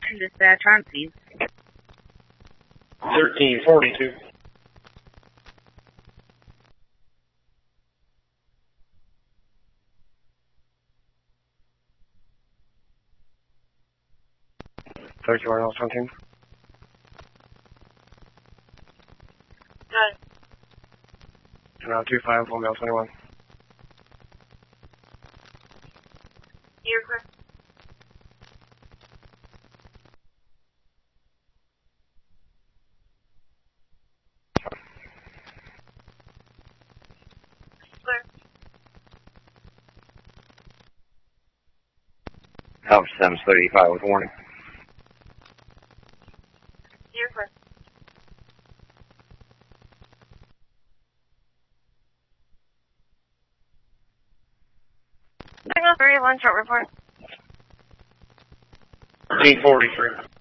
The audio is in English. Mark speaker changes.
Speaker 1: to dispatch on, please.
Speaker 2: 1342.
Speaker 3: Third you are now 17.
Speaker 1: Good.
Speaker 3: Now 25, full mail 21.
Speaker 1: You're clear. Clear.
Speaker 3: Alpha 735 with warning.
Speaker 1: You're clear. Signal 31, short report.
Speaker 2: 1343.